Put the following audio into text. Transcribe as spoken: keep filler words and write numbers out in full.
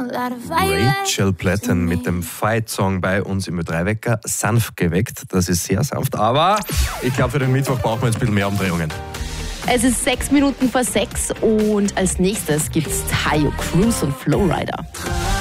Rachel Platten mit dem Fight-Song bei uns im Ö drei Wecker. Sanft geweckt, das ist sehr sanft, aber ich glaube, für den Mittwoch brauchen wir jetzt ein bisschen mehr Umdrehungen. Es ist sechs Minuten vor sechs und als nächstes gibt's Tayo Cruz und Flowrider.